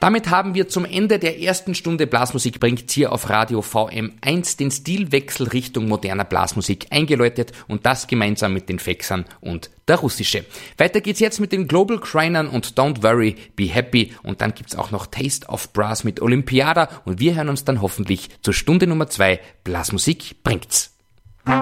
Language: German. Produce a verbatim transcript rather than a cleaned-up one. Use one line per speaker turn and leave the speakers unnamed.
Damit haben wir zum Ende der ersten Stunde Blasmusik bringt hier auf Radio V M eins den Stilwechsel Richtung moderner Blasmusik eingeläutet und das gemeinsam mit den Fexern und der Russische. Weiter geht's jetzt mit den Global Crinern und Don't Worry, Be Happy und dann gibt's auch noch Taste of Brass mit Olympiada und wir hören uns dann hoffentlich zur Stunde Nummer zwei Blasmusik bringt's.